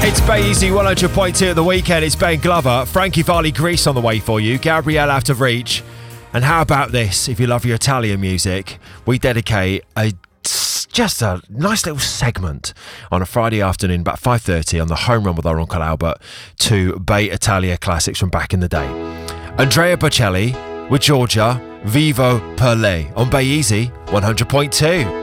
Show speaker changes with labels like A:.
A: It's Bay Easy 100.2 at the weekend. It's Ben Glover, Frankie Valli, Grease on the way for you, Gabrielle Out of Reach. And how about this? If you love your Italian music, we dedicate just a nice little segment on a Friday afternoon, about 5:30 on the home run with our Uncle Albert, to Bay Italia classics from back in the day. Andrea Bocelli with Georgia, Vivo per Lei on Bay Easy 100.2.